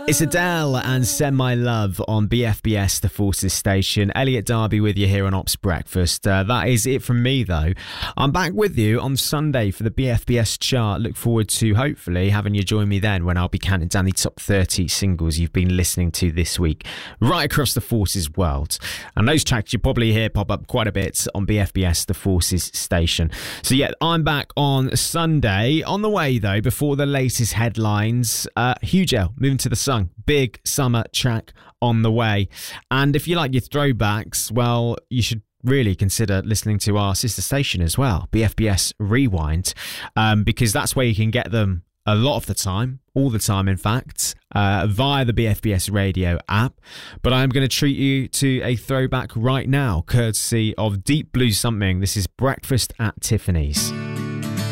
It's Adele and Send My Love on BFBS, the Forces station. Elliot Darby with you here on Ops Breakfast. That is it from me, though. I'm back with you on Sunday for the BFBS chart. Look forward to hopefully having you join me then when I'll be counting down the top 30 singles you've been listening to this week, right across the Forces world. And those tracks you probably hear pop up quite a bit on BFBS, the Forces station. So yeah, I'm back on Sunday. On the way, though, before the latest headlines, Huge L, Moving to the Sun. Big summer track on the way. And if you like your throwbacks, well, you should really consider listening to our sister station as well, BFBS Rewind, because that's where you can get them a lot of the time, all the time in fact, via the BFBS radio app. But I'm going to treat you to a throwback right now, courtesy of Deep Blue Something. This is Breakfast at Tiffany's.